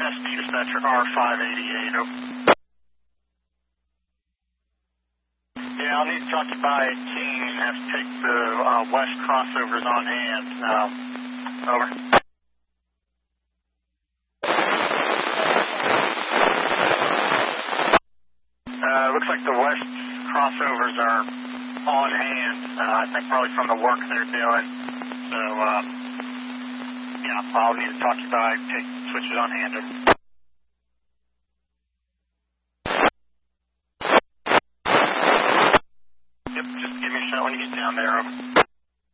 SD dispatcher R588. Over. Yeah, I'll need to talk to by 18. Have to take the west crossovers on hand. Over. Looks like the west crossovers are on hand. I think probably from the work they're doing. So, yeah, I'll need to talk to you by take switches on hand. Yep, just give me a shout when you get down there. Over.